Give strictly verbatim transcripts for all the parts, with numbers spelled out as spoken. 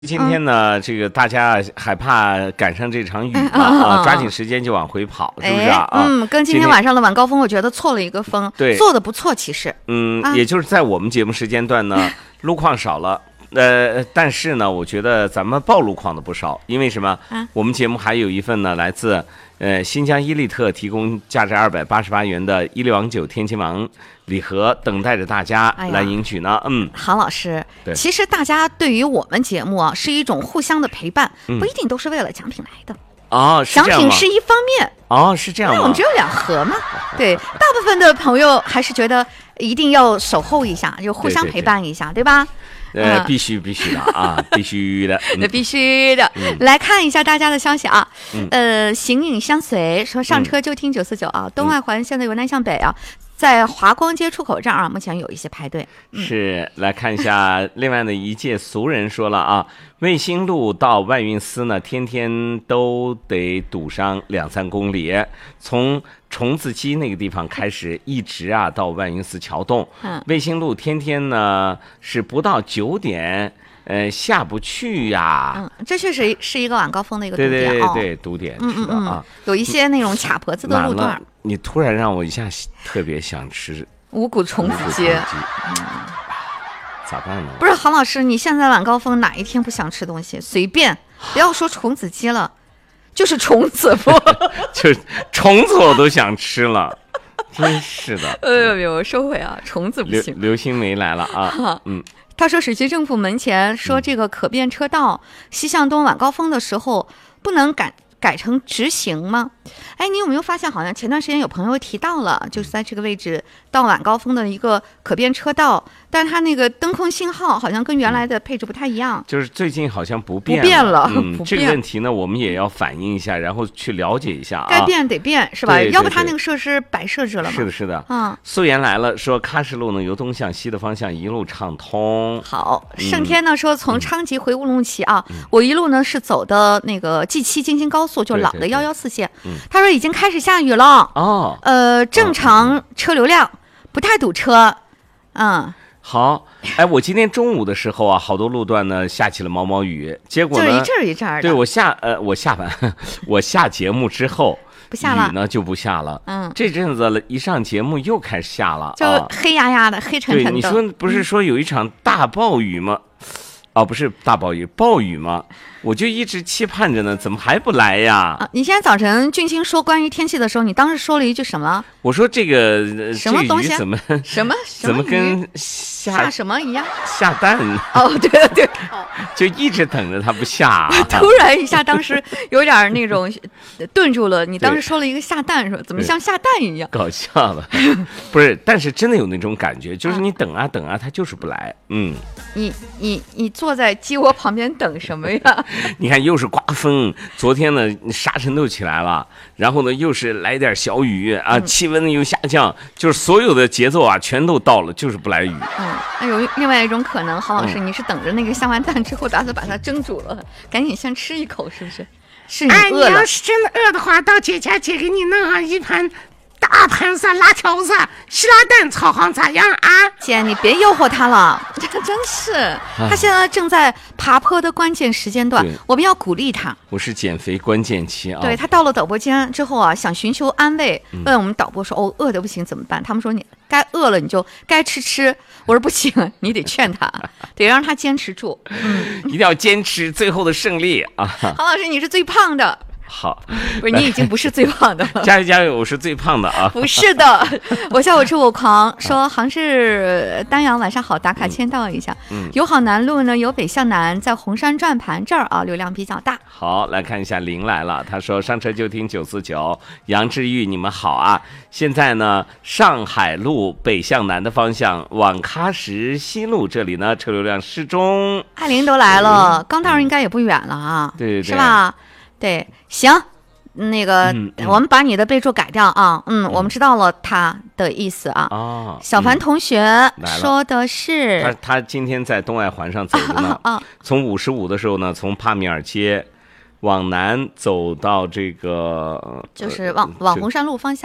今天呢，嗯、这个大家害怕赶上这场雨嘛、哎、啊，抓紧时间就往回跑，是不是啊？ 哎、嗯，跟今天晚上的晚高峰，我觉得错了一个峰， 对， 做的不错，其实。 嗯、啊，也就是在我们节目时间段呢，路况少了。呃，但是呢，我觉得咱们报路况的不少，因为什么？啊、我们节目还有一份呢，来自呃新疆伊利特提供价值二百八十八元的伊利王九天亲王礼盒，等待着大家来领取呢。哎、嗯， 韩老师，其实大家对于我们节目啊，是一种互相的陪伴，嗯、不一定都是为了奖品来的。 哦， 奖品是一方面。 哦，是这样吗？ 因为我们只有两盒嘛。对，大部分的朋友还是觉得一定要守候一下，就互相陪伴一下， 对, 对, 对, 对吧？ 呃，必须必须的啊，必须的， 那、嗯、必须的、嗯。来看一下大家的消息啊，嗯、呃，形影相随说上车就听九四九啊，嗯、东外环现在由南向北啊，在华光街出口这儿啊，目前有一些排队。 嗯、是，来看一下另外的一介俗人说了啊，卫星路到外运司呢，天天都得堵上两三公里，从虫子基那个地方开始，一直啊到万云寺桥洞。嗯，卫星路天天呢是不到九点，呃下不去呀、啊。 嗯，这确实是一个晚高峰的一个堵点。 对对对对，堵点、 嗯、 是的啊， 有一些那种卡脖子的路段。 你突然让我一下特别想吃五谷虫子鸡。 嗯，咋办呢？ 不是韩老师，你现在晚高峰哪一天不想吃东西？随便，不要说虫子鸡了。就是虫子不， 就是虫子我都想吃了，真是的。 哎呦呦，收回啊，虫子不行。 刘星梅来了啊，嗯， 他说水西政府门前说这个可变车道、嗯、西向东晚高峰的时候不能改改成直行吗？哎，你有没有发现，好像前段时间有朋友提到了，就是在这个位置到晚高峰的一个可变车道，但它那个灯控信号好像跟原来的配置不太一样， 就是最近好像不变了。 不变了， 嗯， 不变这个问题呢，我们也要反映一下，然后去了解一下啊。 该变得变是吧？ 对对对， 要不它那个设施白设置了吗？ 是的，是的。 嗯， 素颜来了，说喀什路呢由东向西的方向一路畅通。 好，盛天呢、嗯、说从昌吉回乌鲁木齐啊、嗯，我一路呢是走的那个 G 七京津高速，就老的幺幺四线。 嗯， 他说已经开始下雨了。 哦， 呃，正常车流量，不太堵车。嗯， 好，哎，我今天中午的时候啊，好多路段呢下起了毛毛雨，结果呢， 就是一阵一阵的。 对，我下呃，我下班，我下节目之后， 不下了， 雨呢就不下了。 嗯， 这阵子一上节目又开始下了， 就黑压压的、啊、黑沉沉的。 对，你说不是说有一场大暴雨吗？哦，不是大暴雨，暴雨吗？我就一直期盼着呢，怎么还不来呀？ 啊，你现在早晨俊清说关于天气的时候，你当时说了一句什么？ 我说这个什么东西？ 这怎么什么怎么跟下下什么一样？ 下蛋？ 哦，对对对， 就一直等着它不下、啊。 突然一下，当时有点那种顿住了。你当时说了一个下蛋，说怎么像下蛋一样？ 搞笑了，不是？但是真的有那种感觉，就是你等啊等啊，它就是不来。嗯， 你你你坐在鸡窝旁边等什么呀？ 你看，又是刮风，昨天呢沙尘都起来了，然后呢又是来点小雨啊，气温又下降，就是所有的节奏啊全都到了，就是不来雨。 嗯，那有另外一种可能，郝老师，嗯、你是等着那个下完蛋之后，打算把它蒸煮了，赶紧先吃一口，是不是？是你饿了。 哎，你要是真的饿的话，到姐家姐给你弄上一盘大盘子辣条子、希拉蛋炒好咋样啊？ 姐，你别诱惑他了，这个真是，他现在正在爬坡的关键时间段，我们要鼓励他。 我是减肥关键期啊。 对，他到了导播间之后啊，想寻求安慰，问我们导播说：“哦，饿的不行怎么办？”他们说：“你该饿了你就该吃吃。”我说：“不行，你得劝他，得让他坚持住。”嗯， 一定要坚持最后的胜利啊！ 郝老师，你是最胖的。 好， 不是你已经不是最胖的了。 加油加油，我是最胖的啊！ 不是的，我下午吃我狂说杭市丹阳晚上好，打卡签到一下。嗯，友好南路呢由北向南，在红山转盘这儿啊，流量比较大。 好，来看一下林来了，他说上车就听九四九，杨志玉你们好啊！现在呢上海路北向南的方向往喀什西路这里呢车流量适中。 艾琳都来了，刚到应该也不远了啊， 对对对， 是吧？对，行，那个、嗯嗯、我们把你的备注改掉啊，嗯，嗯我们知道了他的意思啊。 哦， 小凡同学说的是， 嗯、他他今天在东外环上走着呢， 啊啊、 从五十五的时候呢，从帕米尔街往南走到这个， 就是往往红山路方向。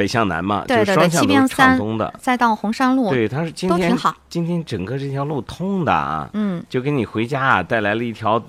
北向南嘛， 对对对， 就双向都是七并三畅通的。 再到红山路， 对，它是今天都挺好。 今天整个这条路通的啊， 嗯， 就给你回家啊带来了一条